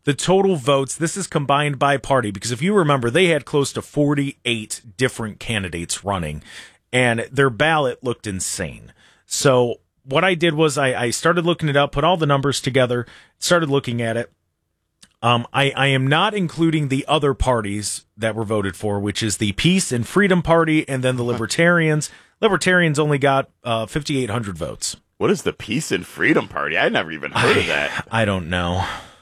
the total votes, this is combined by party, because if you remember, they had close to 48 different candidates running, and their ballot looked insane. So what I did was I started looking it up, put all the numbers together, started looking at it. I am not including the other parties that were voted for, which is the Peace and Freedom Party and then the Libertarians. Libertarians only got 5,800 votes. What is the Peace and Freedom Party? I never even heard of that. I don't know.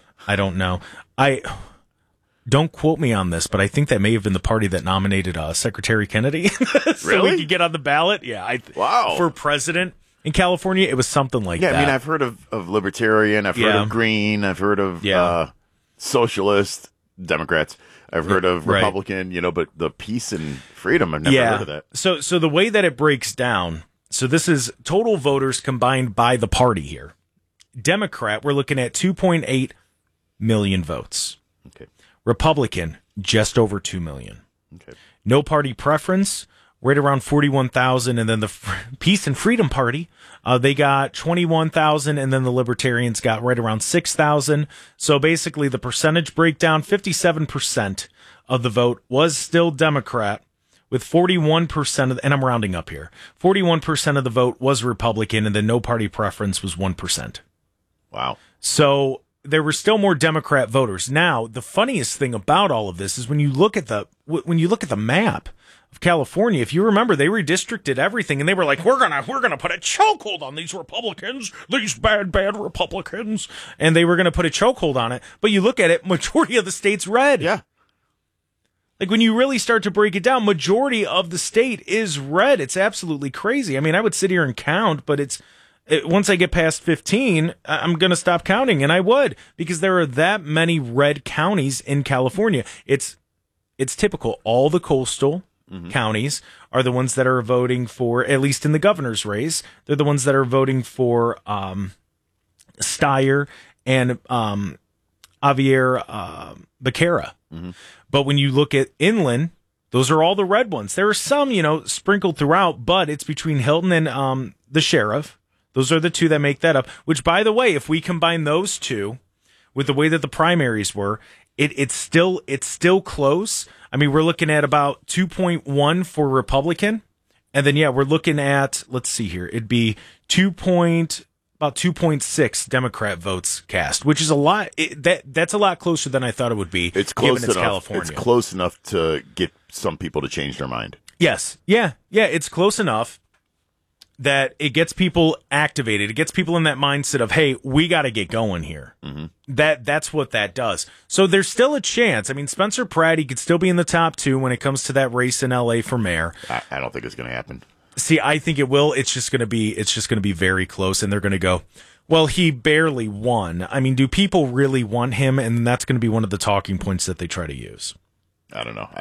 I don't quote me on this, but I think that may have been the party that nominated Secretary Kennedy. So Really? we could get on the ballot. Yeah. Wow. For president in California, it was something like that. Yeah, I mean, I've heard of Libertarian. I've heard of Green. I've heard of Socialist, Democrats. I've heard of Republican, but the Peace and Freedom, I've never heard of that. So the way that it breaks down, so this is total voters combined by the party here. Democrat, we're looking at 2.8 million votes. Okay. Republican, just over 2 million. Okay. No party preference, right around 41,000. And then the Peace and Freedom Party, they got 21,000. And then the Libertarians got right around 6,000. So basically the percentage breakdown, 57% of the vote was still Democrat, with 41% of, and I'm rounding up here, 41% of the vote was Republican, and then no party preference was 1%. Wow. So there were still more Democrat voters. Now, the funniest thing about all of this is when you look at the map of California, if you remember, they redistricted everything, and they were like, we're gonna put a chokehold on these Republicans, these bad Republicans, and they were gonna put a chokehold on it. But you look at it, majority of the state's red. Yeah. Like, when you really start to break it down, majority of the state is red. It's absolutely crazy. I mean, I would sit here and count, but once I get past 15, I'm going to stop counting, and I would, because there are that many red counties in California. It's typical. All the coastal counties are the ones that are voting for, at least in the governor's race, they're the ones that are voting for Steyer and Javier Becerra. Mm-hmm. But when you look at inland, those are all the red ones. There are some, sprinkled throughout, but it's between Hilton and the sheriff. Those are the two that make that up, which, by the way, if we combine those two with the way that the primaries were, it's still close. I mean, we're looking at about 2.1 for Republican. And then, we're looking at, let's see here, it'd be about 2.6 Democrat votes cast, which is a lot. That's a lot closer than I thought it would be. It's close enough. California. It's close enough to get some people to change their mind. Yes. Yeah. It's close enough that it gets people activated. It gets people in that mindset of, hey, we got to get going here. Mm-hmm. That's what that does. So there's still a chance. I mean, Spencer Pratt, he could still be in the top 2 when it comes to that race in LA for mayor. I don't think it's going to happen. See, I think it will. It's just going to be very close, and they're going to go, well, he barely won. I mean, do people really want him? And that's going to be one of the talking points that they try to use. I don't know.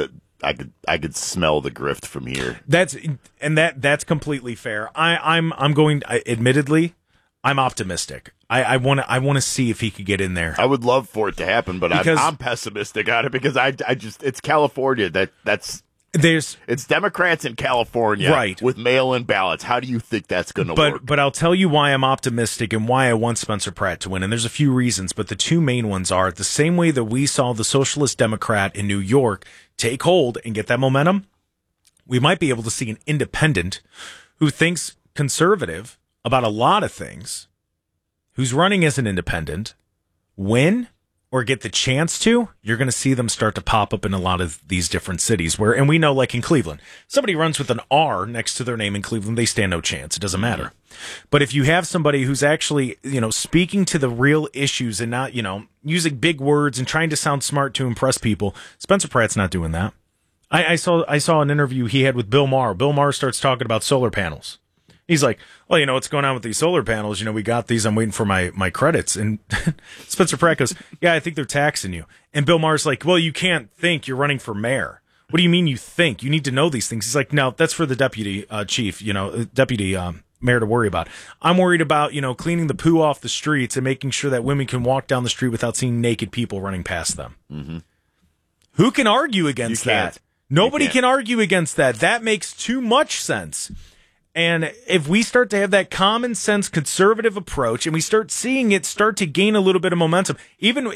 I could smell the grift from here. That's completely fair. Admittedly, I'm optimistic. I want to see if he could get in there. I would love for it to happen, but I'm pessimistic on it because it's California. It's Democrats in California, right, with mail-in ballots. How do you think that's going to work? But I'll tell you why I'm optimistic and why I want Spencer Pratt to win. And there's a few reasons, but the two main ones are the same way that we saw the Socialist Democrat in New York take hold and get that momentum. We might be able to see an independent who thinks conservative about a lot of things, who's running as an independent, win or get the chance to. You're going to see them start to pop up in a lot of these different cities and we know, like in Cleveland, somebody runs with an R next to their name in Cleveland, they stand no chance. It doesn't matter. But if you have somebody who's actually, speaking to the real issues and not, using big words and trying to sound smart to impress people, Spencer Pratt's not doing that. I saw an interview he had with Bill Maher. Bill Maher starts talking about solar panels. He's like, well, what's going on with these solar panels? We got these. I'm waiting for my credits. And Spencer Pratt goes, yeah, I think they're taxing you. And Bill Maher's like, well, you can't think you're running for mayor. What do you mean you think? You need to know these things. He's like, no, that's for the deputy chief, deputy mayor to worry about. I'm worried about, cleaning the poo off the streets and making sure that women can walk down the street without seeing naked people running past them. Mm-hmm. Who can argue against that? Nobody can argue against that. That makes too much sense. And if we start to have that common sense conservative approach and we start seeing it start to gain a little bit of momentum, even